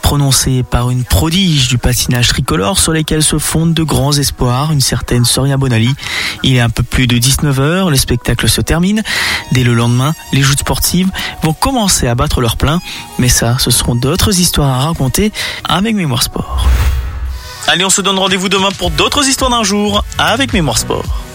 prononcée par une prodige du patinage tricolore sur lesquels se fondent de grands espoirs, une certaine Soria Bonali. Il est un peu plus de 19h, le spectacle se termine. Dès le lendemain, les joutes sportives vont commencer à battre leur plein. Mais ça, ce seront d'autres histoires à raconter avec Mémoire Sport. Allez, on se donne rendez-vous demain pour d'autres histoires d'un jour avec Mémoire Sport.